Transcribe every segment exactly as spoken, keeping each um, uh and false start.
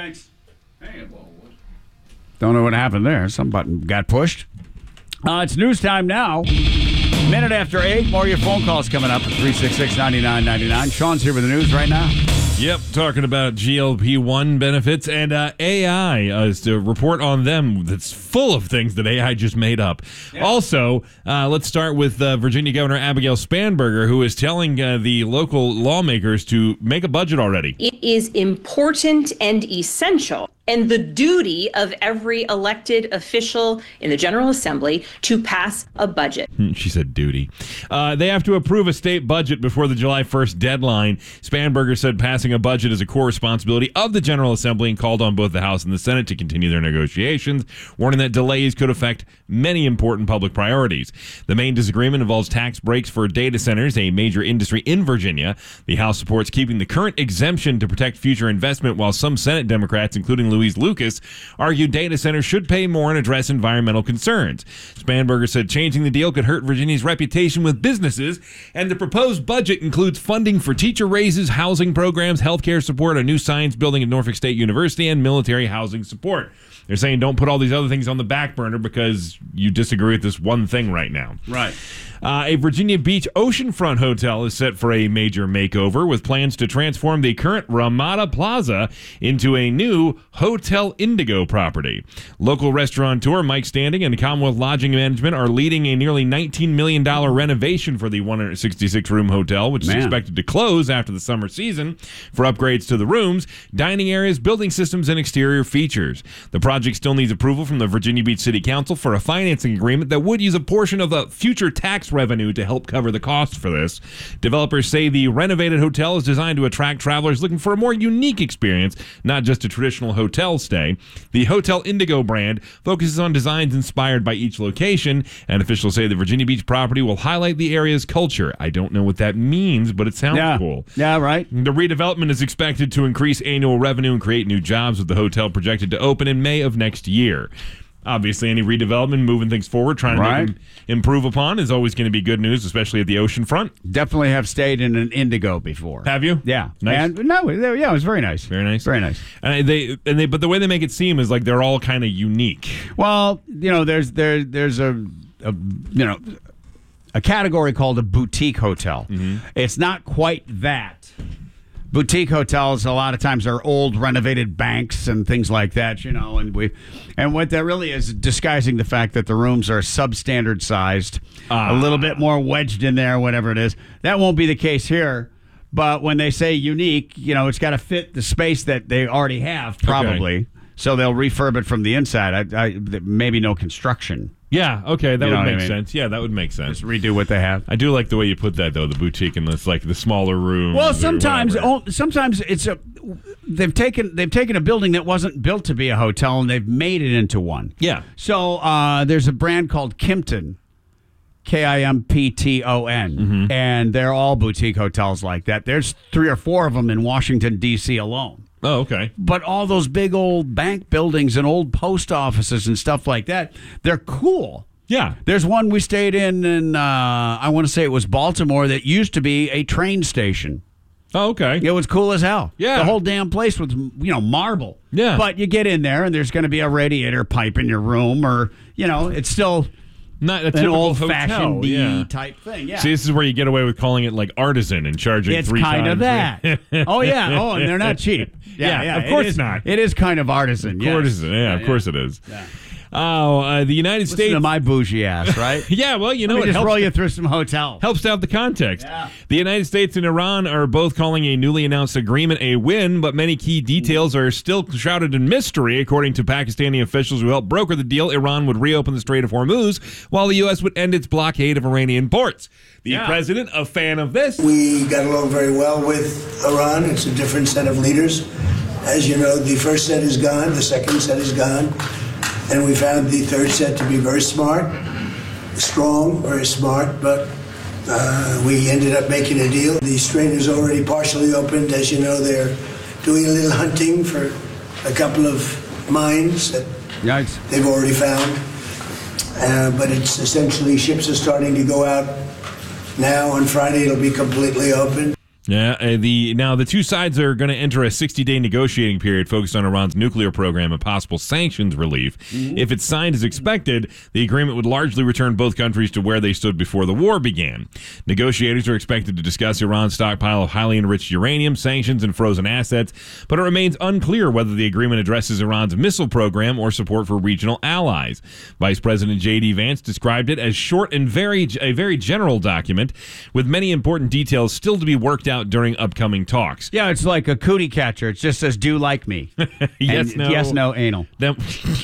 Thanks. Hey, well, don't know what happened there. Some button got pushed. Uh, it's news time now. Minute after eight. More of your phone calls coming up at three six six, nine nine nine nine. Sean's here with the news right now. Yep, talking about G L P one benefits and uh, A I uh, is to report on them that's full of things that A I just made up. Yeah. Also, uh, let's start with uh, Virginia Governor Abigail Spanberger, who is telling uh, the local lawmakers to make a budget already. It is important and essential and the duty of every elected official in the General Assembly to pass a budget. She said duty. Uh, they have to approve a state budget before the July first deadline. Spanberger said passing a budget is a core responsibility of the General Assembly and called on both the House and the Senate to continue their negotiations, warning that delays could affect many important public priorities. The main disagreement involves tax breaks for data centers, a major industry in Virginia. The House supports keeping the current exemption to protect future investment, while some Senate Democrats, including Louise Lucas, argue data centers should pay more and address environmental concerns. Spanberger said changing the deal could hurt Virginia's reputation with businesses, and the proposed budget includes funding for teacher raises, housing programs, healthcare support, a new science building at Norfolk State University, and military housing support. They're saying don't put all these other things on the back burner because you disagree with this one thing right now. Right. Uh, a Virginia Beach oceanfront hotel is set for a major makeover with plans to transform the current Ramada Plaza into a new Hotel Indigo property. Local restaurateur Mike Standing and Commonwealth Lodging Management are leading a nearly nineteen million dollars renovation for the one hundred sixty-six room hotel, which Man. is expected to close after the summer season for upgrades to the rooms, dining areas, building systems, and exterior features. The project still needs approval from the Virginia Beach City Council for a financing agreement that would use a portion of the future tax revenue to help cover the costs for this. Developers say the renovated hotel is designed to attract travelers looking for a more unique experience, not just a traditional hotel stay. The Hotel Indigo brand focuses on designs inspired by each location, and officials say the Virginia Beach property will highlight the area's culture. I don't know what that means, but it sounds yeah. cool. Yeah, right. The redevelopment is expected to increase annual revenue and create new jobs, with the hotel projected to open in May of next year. Obviously, any redevelopment, moving things forward, trying to right. make them improve upon is always going to be good news, especially at the ocean front. Definitely have stayed in an Indigo before. Have you? Yeah. Nice. And, no, yeah, it was very nice. Very nice. Very nice. And they, and they, but the way they make it seem is like they're all kind of unique. Well, you know, there's there there's a, a you know a category called a boutique hotel. Mm-hmm. It's not quite that. Boutique hotels a lot of times are old renovated banks and things like that, you know, and we and what that really is disguising the fact that the rooms are substandard sized, uh, a little bit more wedged in there, whatever it is. That won't be the case here. But when they say unique, you know, it's got to fit the space that they already have, probably. Okay. So they'll refurb it from the inside. I, I, maybe no construction. Yeah, okay, that you know would make I mean? sense. Yeah, that would make sense. Just redo what they have. I do like the way you put that, though, the boutique and this, like the smaller rooms. Well, sometimes, oh, sometimes it's a they've taken they've taken a building that wasn't built to be a hotel and they've made it into one. Yeah. So uh, there's a brand called Kimpton, K I M P T O N, mm-hmm. and they're all boutique hotels like that. There's three or four of them in Washington D C alone. Oh, okay. But all those big old bank buildings and old post offices and stuff like that, they're cool. Yeah. There's one we stayed in, in uh, I want to say it was Baltimore, that used to be a train station. Oh, okay. It was cool as hell. Yeah. The whole damn place was, you know, marble. Yeah. But you get in there, and there's going to be a radiator pipe in your room, or, you know, it's still not a an old-fashioned yeah. type thing. Yeah. See, this is where you get away with calling it like artisan and charging it's three kind times. of that. oh, yeah. Oh, and they're not cheap. Yeah, yeah, yeah. of course it is, not. It is kind of artisan. Of course, yes. yeah, yeah, of yeah. course it is. Yeah. Oh, uh, the United Listen States. to my bougie ass, right? Yeah, well, you know, Let me it just helps roll you through some hotels. Helps to have the context. Yeah. The United States and Iran are both calling a newly announced agreement a win, but many key details are still shrouded in mystery. According to Pakistani officials who helped broker the deal, Iran would reopen the Strait of Hormuz, while the U S would end its blockade of Iranian ports. The yeah. president, a fan of this. We got along very well with Iran. It's a different set of leaders. As you know, the first set is gone, the second set is gone. And we found the third set to be very smart, strong, very smart, but uh, we ended up making a deal. The strait is already partially opened. As you know, they're doing a little hunting for a couple of mines that Yikes. they've already found. Uh, but it's essentially ships are starting to go out now. On Friday, it'll be completely open. Yeah, uh, the now the two sides are going to enter a sixty-day negotiating period focused on Iran's nuclear program and possible sanctions relief. Mm-hmm. If it's signed as expected, the agreement would largely return both countries to where they stood before the war began. Negotiators are expected to discuss Iran's stockpile of highly enriched uranium, sanctions, and frozen assets, but it remains unclear whether the agreement addresses Iran's missile program or support for regional allies. Vice President J D. Vance described it as short and very a very general document with many important details still to be worked out during upcoming talks. Yeah, it's like a cootie catcher. It just says, do like me. yes, and no. Yes, no, anal. That,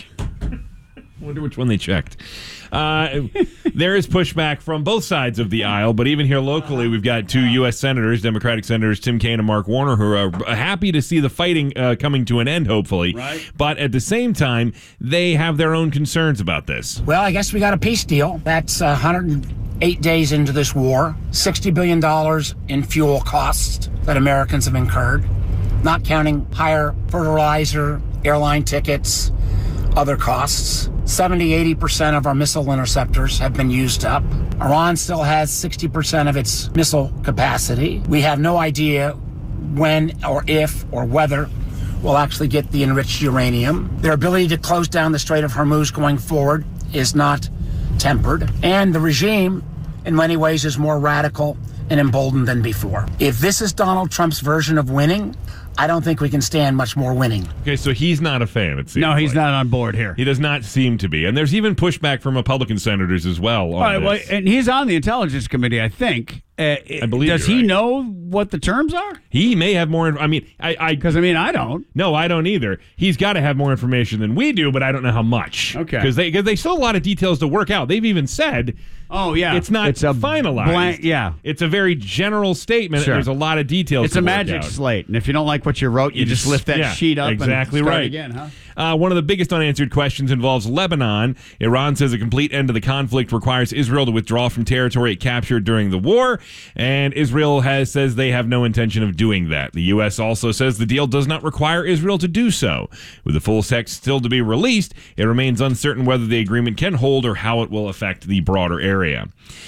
wonder which one they checked. Uh, there is pushback from both sides of the aisle, but even here locally, we've got two U S senators, Democratic Senators Tim Kaine and Mark Warner, who are happy to see the fighting uh, coming to an end, hopefully. Right. But at the same time, they have their own concerns about this. Well, I guess we got a peace deal. That's one hundred eight days into this war, sixty billion dollars in fuel costs that Americans have incurred, not counting higher fertilizer, airline tickets, other costs. seventy, eighty percent of our missile interceptors have been used up. Iran still has sixty percent of its missile capacity. We have no idea when or if or whether we'll actually get the enriched uranium. Their ability to close down the Strait of Hormuz going forward is not tempered. And the regime, in many ways, is more radical and emboldened than before. If this is Donald Trump's version of winning, I don't think we can stand much more winning. Okay, so he's not a fan, it seems No, he's like. not on board here. He does not seem to be. And there's even pushback from Republican senators as well on Right, this. well, and he's on the Intelligence Committee, I think. Uh, I believe Does you're he right. know what the terms are? He may have more. I mean, I, I Because, I mean, I don't. no, I don't either. He's got to have more information than we do, but I don't know how much. Okay. because they because they still have a lot of details to work out. They've even said, Oh, yeah. it's not It's a finalized. blank- yeah. it's a very general statement. Sure. There's a lot of details. It's to a work magic out. slate. And if you don't like what you wrote, you, You just just- lift that yeah, sheet up exactly and start right. again, huh? Uh, one of the biggest unanswered questions involves Lebanon. Iran says a complete end to the conflict requires Israel to withdraw from territory it captured during the war, and Israel has says they have no intention of doing that. The U S also says the deal does not require Israel to do so. With the full text still to be released, it remains uncertain whether the agreement can hold or how it will affect the broader area.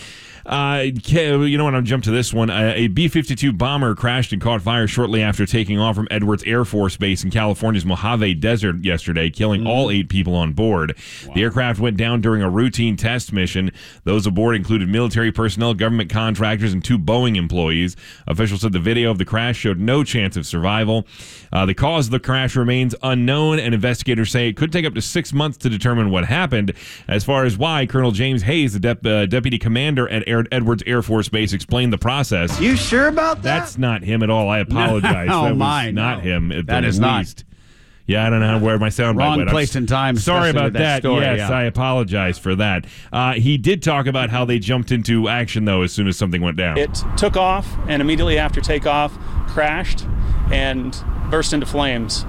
Uh, you know what? I'll jump to this one. Uh, a B fifty-two bomber crashed and caught fire shortly after taking off from Edwards Air Force Base in California's Mojave Desert yesterday, killing mm-hmm. all eight people on board. Wow. The aircraft went down during a routine test mission. Those aboard included military personnel, government contractors, and two Boeing employees. Officials said the video of the crash showed no chance of survival. Uh, the cause of the crash remains unknown, and investigators say it could take up to six months to determine what happened. As far as why, Colonel James Hayes, the dep- uh, deputy commander at Air- Edwards Air Force Base, explained the process. You sure about that? That's not him at all. I apologize. No, that was my, not no. him at That the is least. Not. Yeah, I don't know where my sound Wrong went. place and time. Sorry especially about with that. that. Story, yes, yeah. I apologize for that. Uh, he did talk about how they jumped into action, though, as soon as something went down. It took off, and immediately after takeoff, crashed and burst into flames.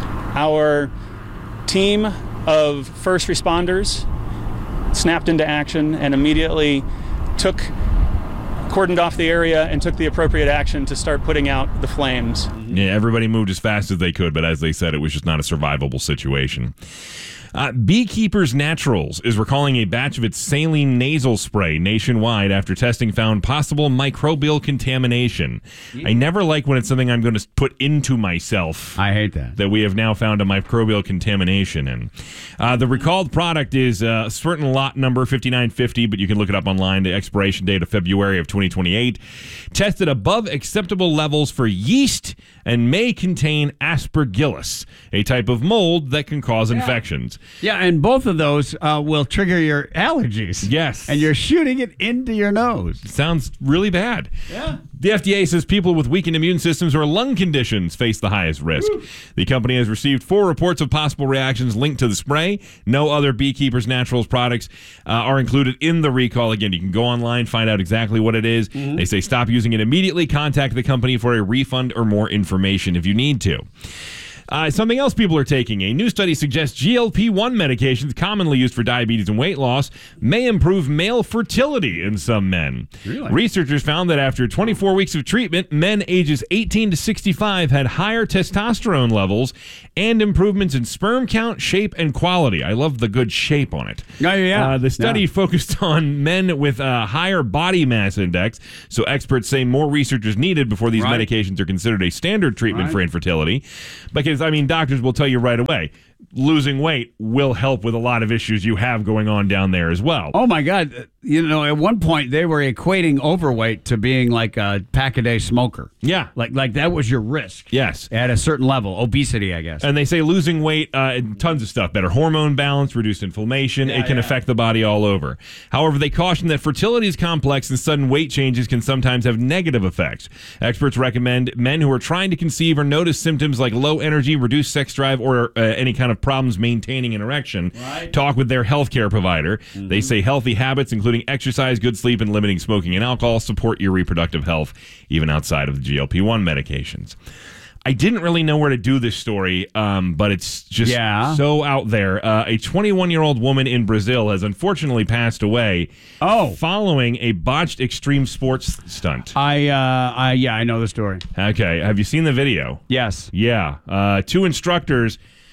Our team of first responders snapped into action and immediately took, cordoned off the area and took the appropriate action to start putting out the flames. Yeah, everybody moved as fast as they could, but as they said, it was just not a survivable situation. Uh, Beekeepers Naturals is recalling a batch of its saline nasal spray nationwide after testing found possible microbial contamination. Yeah. I never like when it's something I'm going to put into myself. I hate that. That we have now found a microbial contamination in. Uh, the recalled product is a uh, certain lot number fifty-nine fifty, but you can look it up online. The expiration date of February of twenty twenty-eight. Tested above acceptable levels for yeast and may contain aspergillus, a type of mold that can cause yeah. infections. Yeah, and both of those uh, will trigger your allergies. Yes. And you're shooting it into your nose. Sounds really bad. Yeah. The F D A says people with weakened immune systems or lung conditions face the highest risk. Woo. The company has received four reports of possible reactions linked to the spray. No other Beekeepers Naturals products uh, are included in the recall. Again, you can go online, find out exactly what it is. Mm-hmm. They say stop using it immediately. Contact the company for a refund or more information if you need to. Uh, something else people are taking. A new study suggests G L P one medications commonly used for diabetes and weight loss may improve male fertility in some men. Really? Researchers found that after twenty-four weeks of treatment, men ages eighteen to sixty-five had higher testosterone levels and improvements in sperm count, shape, and quality. I love the good shape on it. Oh, yeah. Uh, the study Yeah. focused on men with a higher body mass index, so experts say more research is needed before these Right. medications are considered a standard treatment Right. for infertility. Because, I mean, doctors will tell you right away, losing weight will help with a lot of issues you have going on down there as well. Oh, my God. You know, at one point, they were equating overweight to being like a pack-a-day smoker. Yeah. Like, like that was your risk. Yes. At a certain level. Obesity, I guess. And they say losing weight, uh, tons of stuff, better hormone balance, reduced inflammation. Yeah, it can yeah. affect the body all over. However, they caution that fertility is complex and sudden weight changes can sometimes have negative effects. Experts recommend men who are trying to conceive or notice symptoms like low energy, reduced sex drive, or uh, any kind of problems maintaining an erection, Right. talk with their healthcare provider. Mm-hmm. They say healthy habits, including exercise, good sleep, and limiting smoking and alcohol, support your reproductive health, even outside of the G L P one medications. I didn't really know where to do this story, um, but it's just Yeah. so out there. Uh, a twenty-one-year-old woman in Brazil has unfortunately passed away Oh. following a botched extreme sports stunt. I, uh, I, yeah, I know the story. Okay, have you seen the video? Yes. Yeah. Uh, two instructors,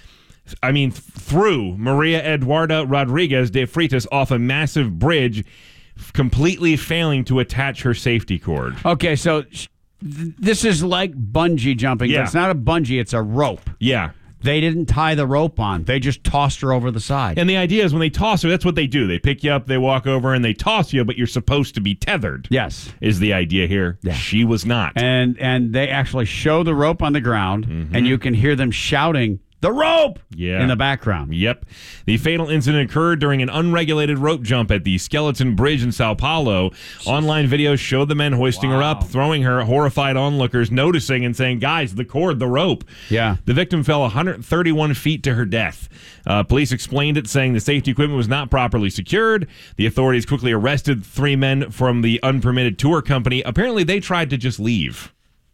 I mean, th- threw Maria Eduarda Rodriguez de Freitas off a massive bridge, f- completely failing to attach her safety cord. Okay, so sh- th- this is like bungee jumping, Yeah. but it's not a bungee, it's a rope. Yeah. They didn't tie the rope on. They just tossed her over the side. And the idea is when they toss her, that's what they do. They pick you up, they walk over, and they toss you, but you're supposed to be tethered. Yes. Is the idea here. Yeah. She was not. And and they actually show the rope on the ground, and you can hear them shouting, "The rope!" Yeah. in the background. Yep. The fatal incident occurred during an unregulated rope jump at the Skeleton Bridge in Sao Paulo. Online videos show the men hoisting her up, throwing her, horrified onlookers noticing and saying, guys, the cord, the rope. Yeah. The victim fell one hundred thirty-one feet to her death. Uh, police explained it, saying the safety equipment was not properly secured. The authorities quickly arrested three men from the unpermitted tour company. Apparently, they tried to just leave.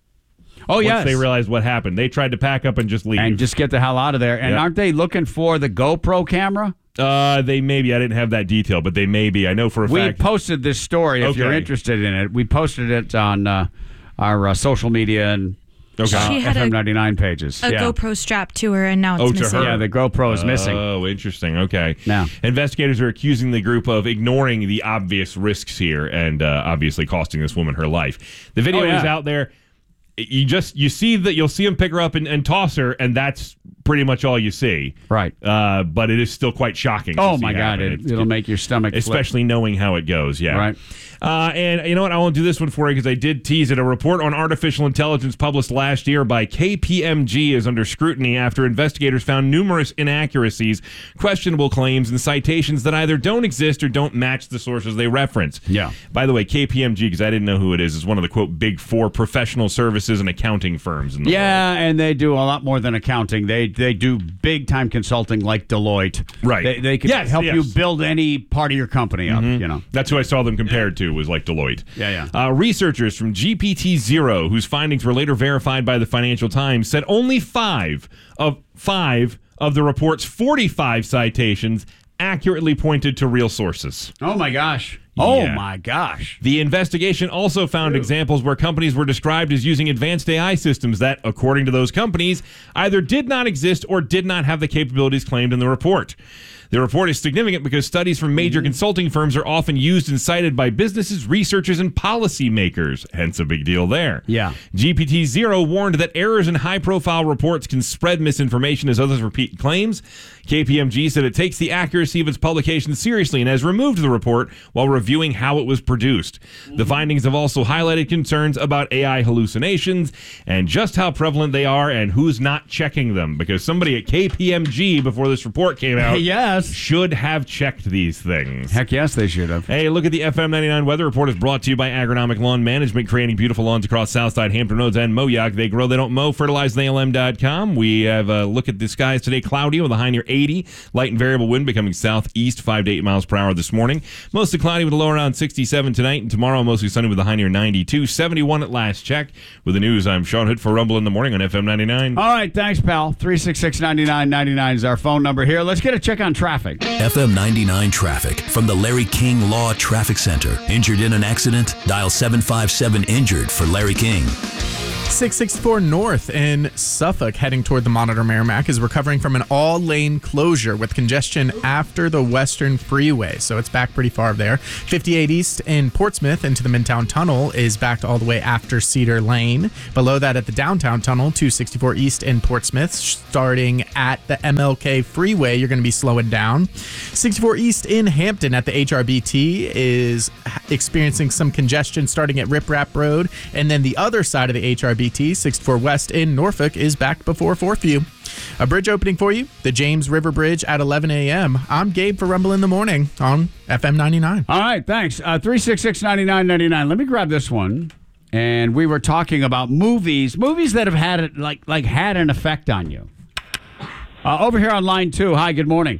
Oh, Once yes. they realized what happened, they tried to pack up and just leave. And just get the hell out of there. And Yep. aren't they looking for the GoPro camera? Uh, they may be. I didn't have that detail, but they may be. I know for a We fact. posted this story if Okay. you're interested in it. We posted it on uh, our uh, social media and Okay. uh, She had F M a- ninety-nine pages. A yeah. GoPro strapped to her, and now it's Oh, to missing. her. Yeah, the GoPro is missing. Oh, interesting. Okay. Now. Investigators are accusing the group of ignoring the obvious risks here and uh, obviously costing this woman her life. The video Oh, yeah. is out there. You just you see that you'll see him pick her up and, and toss her, and that's pretty much all you see. Right. Uh, but it is still quite shocking. to Oh, see my God. happen. It, It's- it'll make your stomach flip. especially knowing how it goes. Yeah. Right. Uh, and you know what? I won't do this one for you because I did tease it. A report on artificial intelligence published last year by K P M G is under scrutiny after investigators found numerous inaccuracies, questionable claims, and citations that either don't exist or don't match the sources they reference. Yeah. By the way, K P M G, because I didn't know who it is, is one of the, quote, big four professional services and accounting firms in the world. Yeah, and they do a lot more than accounting. They they do big time consulting like Deloitte. Right. They, they can Yes, help yes. you build any part of your company up. You know. That's who I saw them compared to, was like Deloitte. Yeah, yeah. Uh, researchers from G P T Zero, whose findings were later verified by the Financial Times, said only five of five of the report's forty-five citations accurately pointed to real sources. Oh my gosh. Oh Yeah. my gosh. The investigation also found examples where companies were described as using advanced A I systems that, according to those companies, either did not exist or did not have the capabilities claimed in the report. The report is significant because studies from major consulting firms are often used and cited by businesses, researchers, and policymakers, hence a big deal there. Yeah. G P T Zero warned that errors in high-profile reports can spread misinformation as others repeat claims. K P M G said it takes the accuracy of its publication seriously and has removed the report while reviewing how it was produced. The findings have also highlighted concerns about A I hallucinations and just how prevalent they are and who's not checking them, because somebody at K P M G, before this report came out, Yes. Yes. should have checked these things. Heck yes, they should have. Hey, look at the F M ninety-nine weather report is brought to you by Agronomic Lawn Management, creating beautiful lawns across Southside, Hampton Roads, and Moyock. They grow, they don't mow. fertilize A L M dot com. We have a look at the skies today. Cloudy with a high near eighty. Light and variable wind becoming southeast, five to eight miles per hour this morning. Mostly cloudy with a low around sixty-seven tonight. And tomorrow, mostly sunny with a high near ninety-two. seventy-one at last check. With the news, I'm Sean Hood for Rumble in the Morning on F M ninety-nine. All right, thanks, pal. three six six, nine nine nine nine is our phone number here. Let's get a check on traffic. F M ninety-nine traffic from the Larry King Law Traffic Center. Injured in an accident? Dial seven five seven injured for Larry King. six sixty-four North in Suffolk, heading toward the Monitor Merrimack, is recovering from an all-lane closure with congestion after the Western Freeway, so it's back pretty far there. fifty-eight East in Portsmouth into the Midtown Tunnel is backed all the way after Cedar Lane. Below that at the Downtown Tunnel, two sixty-four East in Portsmouth, starting at the M L K Freeway, you're going to be slowing down. sixty-four East in Hampton at the H R B T is experiencing some congestion starting at Rip Rap Road, and then the other side of the H R B T, sixty-four West in Norfolk, is back before Fourthview. A bridge opening for you, the James River Bridge at eleven a.m. I'm Gabe for Rumble in the Morning on F M ninety-nine. All right, thanks. Uh, three six six, nine nine nine nine. Let me grab this one. And we were talking about movies, movies that have had it like like had an effect on you. Uh, over here on line two. Hi, good morning.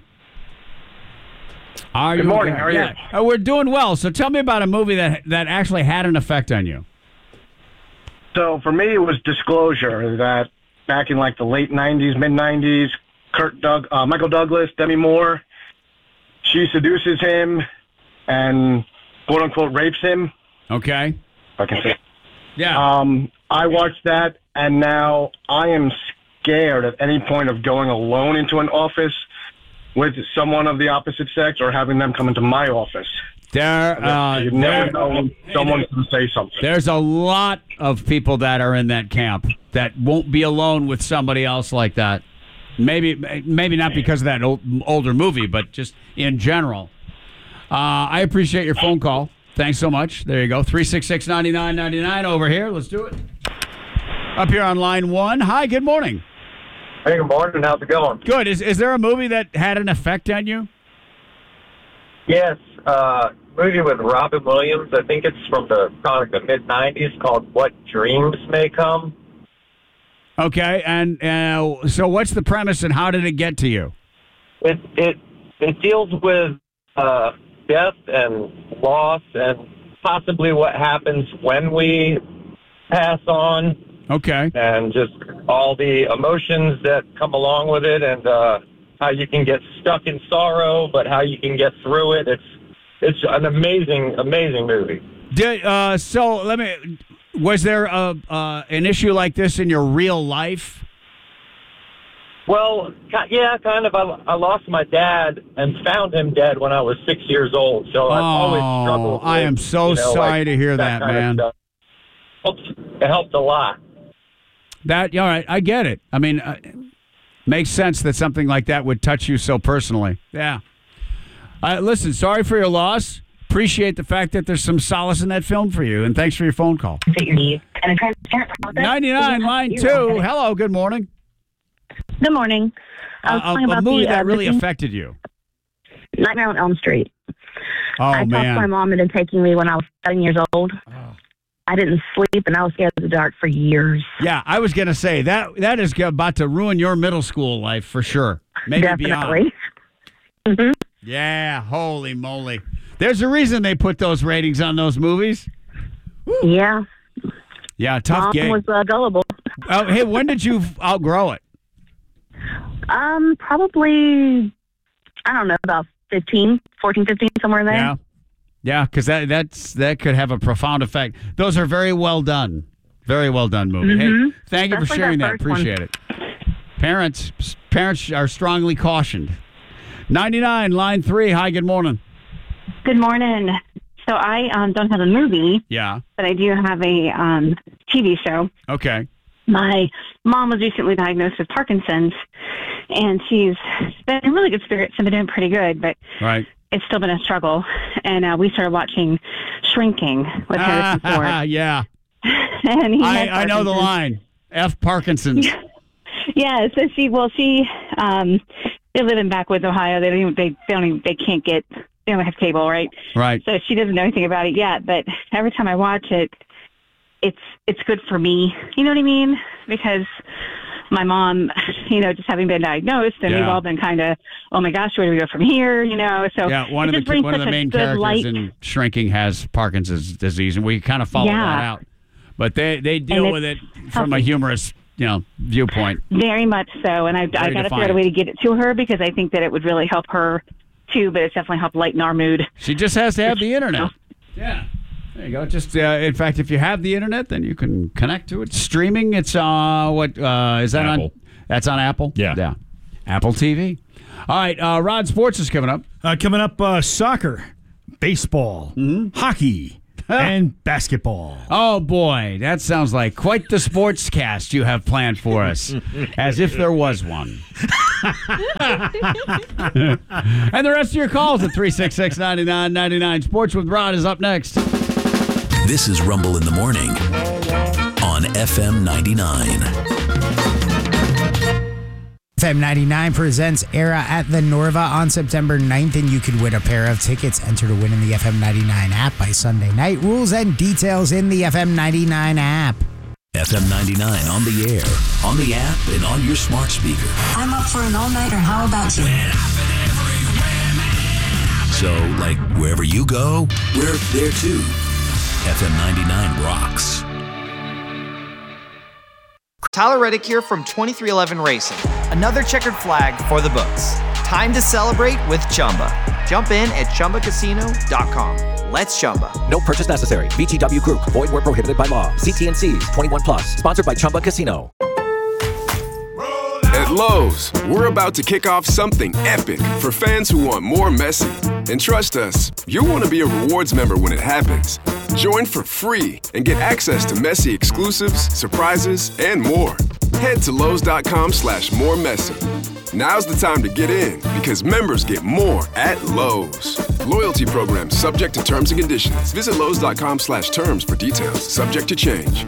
Are good you, morning. How are yeah, you? Uh, we're doing well. So tell me about a movie that that actually had an effect on you. So for me, it was Disclosure. That back in like the late nineties, mid nineties, Kirk Doug, uh, Michael Douglas, Demi Moore, she seduces him and quote unquote rapes him. Okay. If I can say. Yeah. Um, I watched that, and now I am scared at any point of going alone into an office with someone of the opposite sex or having them come into my office. There, uh, you never there, know someone's going to say something. There's a lot of people that are in that camp that won't be alone with somebody else like that. Maybe, maybe not because of that old, older movie, but just in general. Uh, I appreciate your phone call. Thanks so much. There you go. three six six, nine nine nine nine over here. Let's do it. Up here on line one. Hi, good morning. Hey, good morning. How's it going? Good. Is is there a movie that had an effect on you? Yes. Uh, movie with Robin Williams. I think it's from the probably the mid nineties called What Dreams May Come. Okay. And uh, so what's the premise and how did it get to you? It it it deals with uh, death and loss and possibly what happens when we pass on. Okay. And just all the emotions that come along with it, and uh, how you can get stuck in sorrow, but how you can get through it. It's it's an amazing, amazing movie. Did, uh, so let me. Was there a, uh, an issue like this in your real life? Well, yeah, kind of. I, I lost my dad and found him dead when I was six years old. So I've always struggled. Oh, I am so you know, sorry like, to hear that, that kind man. of stuff. It helped a lot. That all right? I get it. I mean, uh, makes sense that something like that would touch you so personally. Yeah. Uh, listen, sorry for your loss. Appreciate the fact that there's some solace in that film for you, and thanks for your phone call. ninety-nine, line two. Hello, good morning. Good morning. I was Uh, talking a, a about movie the, that uh, really the affected you. Nightmare on Elm Street. Oh, I man. talked my mom into taking me when I was seven years old. Oh. I didn't sleep, and I was scared of the dark for years. Yeah, I was going to say, that that is about to ruin your middle school life for sure. Maybe Definitely. beyond. Mm-hmm. Yeah, holy moly. There's a reason they put those ratings on those movies. Woo. Yeah. Yeah, tough Mom game. was uh, gullible. Oh, hey, when did you outgrow it? Um, probably, I don't know, about fifteen, fourteen, fifteen, somewhere in there. Yeah. Yeah, because that that's that could have a profound effect. Those are very well done. Very well done movie. Mm-hmm. Hey, thank you for Especially sharing that that. first one. Appreciate it. Parents parents are strongly cautioned. ninety-nine, line three. Hi, good morning. Good morning. So I um, don't have a movie, Yeah. but I do have a um, T V show. Okay. My mom was recently diagnosed with Parkinson's, and she's been in really good spirits and been doing pretty good, but Right. it's still been a struggle. And uh, we started watching Shrinking with Harrison Ford. Yeah. and he I, had I know the Parkinson's. line. F. Parkinson's. Yeah, so she, well, she, um, they live in backwoods Ohio. They don't even, they don't even, they can't get, they don't have cable, right? Right. So she doesn't know anything about it yet. But every time I watch it, it's it's good for me. You know what I mean? Because my mom, you know, just having been diagnosed, and Yeah. we've all been kind of, oh my gosh, where do we go from here? You know, so Yeah, one it of just the brings one of such the a main good characters light. in Shrinking has Parkinson's disease, and we kind of follow Yeah. that out. But they, they deal And with it it's from a healthy. humorous, you know, viewpoint. Very much so, and I, I got to figure out a defiant. way to get it to her because I think that it would really help her too. But it's definitely helped lighten our mood. She just has to have the internet. Yeah. There you go. Just uh, in fact, if you have the internet, then you can connect to it. Streaming, it's uh, what uh, is that Apple. on? That's on Apple. Yeah. Yeah. Apple T V. All right. Uh, Rod Sports is coming up. Uh, coming up, uh, soccer, baseball, hockey, and basketball. Oh boy, that sounds like quite the sports cast you have planned for us, as if there was one. And the rest of your calls at three six six, nine nine nine nine. Sports with Rod is up next. This is Rumble in the Morning on F M ninety-nine. F M ninety-nine presents Era at the Norva on September ninth, and you could win a pair of tickets. Enter to win in the F M ninety-nine app by Sunday night. Rules and details in the F M ninety-nine app. F M ninety-nine on the air, on the app, and on your smart speaker. I'm up for an all-nighter. How about you? So, like, wherever you go, we're there too. F M ninety-nine rocks. Tyler Reddick here from twenty-three eleven Racing. Another checkered flag for the books. Time to celebrate with Chumba. Jump in at Chumba Casino dot com. Let's Chumba. No purchase necessary. V G W Group. Void where prohibited by law. See T and C's. twenty-one plus. Sponsored by Chumba Casino. At Lowe's, we're about to kick off something epic for fans who want more Messi. And trust us, you'll want to be a rewards member when it happens. Join for free and get access to Messi exclusives, surprises, and more. Head to Lowe's.com slash more Messi. Now's the time to get in because members get more at Lowe's. Loyalty program subject to terms and conditions. Visit Lowe's.com slash terms for details. Subject to change.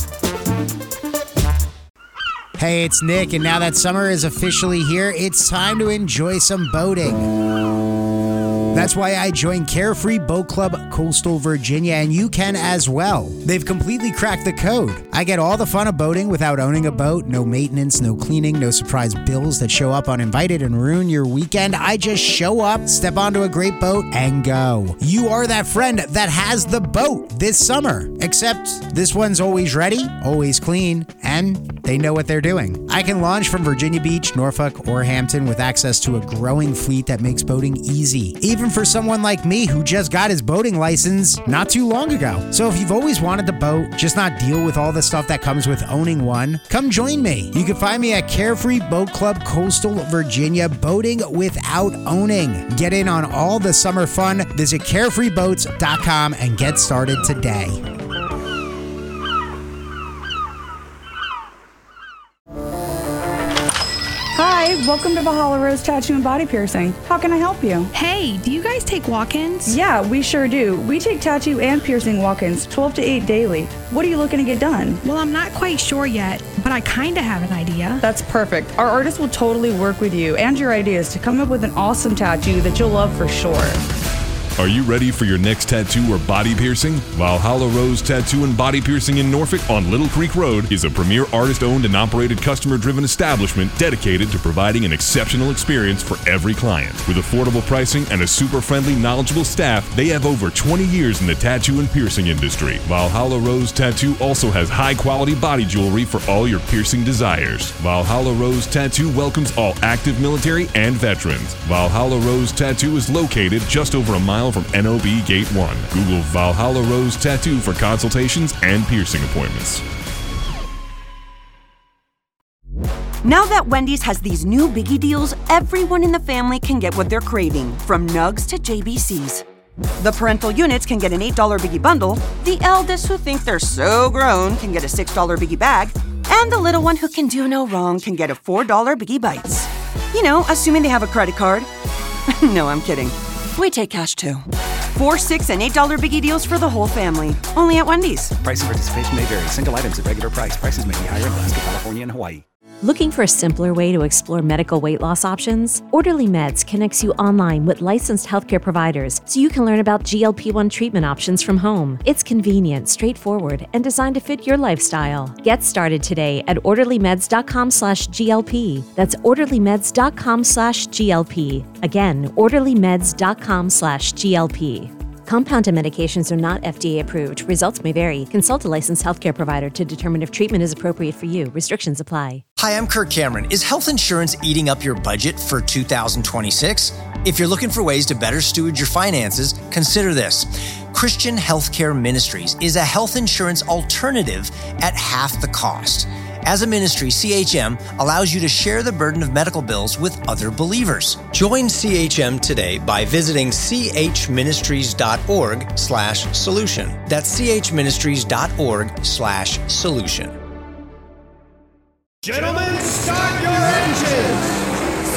Hey, it's Nick, and now that summer is officially here, it's time to enjoy some boating. That's why I joined Carefree Boat Club Coastal Virginia, and you can as well. They've completely cracked the code. I get all the fun of boating without owning a boat. No maintenance, no cleaning, no surprise bills that show up uninvited and ruin your weekend. I just show up, step onto a great boat, and go. You are that friend that has the boat this summer. Except this one's always ready, always clean, and they know what they're doing. I can launch from Virginia Beach, Norfolk, or Hampton with access to a growing fleet that makes boating easy. Even for someone like me who just got his boating license not too long ago. So if you've always wanted to boat, just not deal with all the stuff that comes with owning one, come join me. You can find me at Carefree Boat Club Coastal Virginia, boating without owning. Get in on all the summer fun. Visit carefree boats dot com and get started today. Hi, welcome to Valhalla Rose Tattoo and Body Piercing. How can I help you? Hey, do you guys take walk-ins? Yeah, we sure do. We take tattoo and piercing walk-ins twelve to eight daily. What are you looking to get done? Well, I'm not quite sure yet, but I kind of have an idea. That's perfect. Our artist will totally work with you and your ideas to come up with an awesome tattoo that you'll love for sure. Are you ready for your next tattoo or body piercing? Valhalla Rose Tattoo and Body Piercing in Norfolk on Little Creek Road is a premier artist-owned and operated customer-driven establishment dedicated to providing an exceptional experience for every client. With affordable pricing and a super-friendly, knowledgeable staff, they have over twenty years in the tattoo and piercing industry. Valhalla Rose Tattoo also has high-quality body jewelry for all your piercing desires. Valhalla Rose Tattoo welcomes all active military and veterans. Valhalla Rose Tattoo is located just over a mile from N O B Gate one. Google Valhalla Rose Tattoo for consultations and piercing appointments. Now that Wendy's has these new biggie deals, everyone in the family can get what they're craving, from nugs to J B Cs. The parental units can get an eight dollar biggie bundle, the eldest who think they're so grown can get a six dollar biggie bag, and the little one who can do no wrong can get a four dollar biggie bites. You know, assuming they have a credit card. No, I'm kidding. We take cash too. Four, six, and eight dollar biggie deals for the whole family. Only at Wendy's. Price and participation may vary. Single items at regular price. Prices may be higher in Alaska, California, and Hawaii. Looking for a simpler way to explore medical weight loss options? Orderly Meds connects you online with licensed healthcare providers so you can learn about G L P one treatment options from home. It's convenient, straightforward, and designed to fit your lifestyle. Get started today at orderlymeds.com slash GLP. That's orderlymeds.com slash GLP. Again, orderlymeds.com slash GLP. Compounded medications are not F D A approved. Results may vary. Consult a licensed healthcare provider to determine if treatment is appropriate for you. Restrictions apply. Hi, I'm Kirk Cameron. Is health insurance eating up your budget for two thousand twenty-six? If you're looking for ways to better steward your finances, consider this. Christian Healthcare Ministries is a health insurance alternative at half the cost. As a ministry, C H M allows you to share the burden of medical bills with other believers. Join C H M today by visiting chministries.org slash solution. That's chministries.org slash solution. Gentlemen, start your engines!